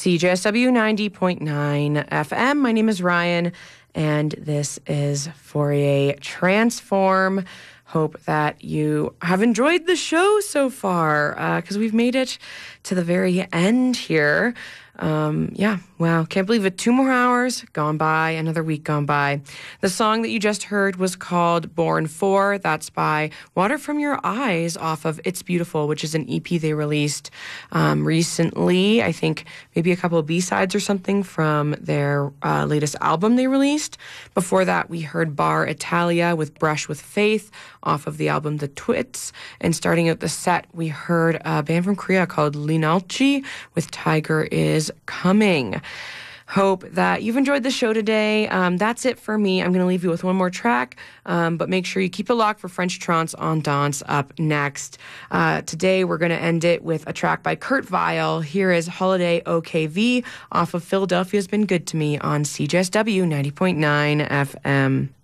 CJSW 90.9 FM. My name is Ryan, and this is Fourier Transform. Hope that you have enjoyed the show so far, because we've made it to the very end here. Wow, can't believe it. 2 more hours gone by, another week gone by. The song that you just heard was called Born For. That's by Water From Your Eyes off of It's Beautiful, which is an EP they released recently. I think maybe a couple of B-sides or something from their latest album they released. Before that, we heard Bar Italia with Brush With Faith off of the album The Twits. And starting out the set, we heard a band from Korea called Linalchi with Tiger Is Coming. Hope that you've enjoyed the show today. That's it for me. I'm going to leave you with one more track, but make sure you keep it locked for French Trance on Dance up next. Today, we're going to end it with a track by Kurt Vile. Here is Holiday OKV off of Philadelphia's Been Good to Me on CJSW 90.9 FM.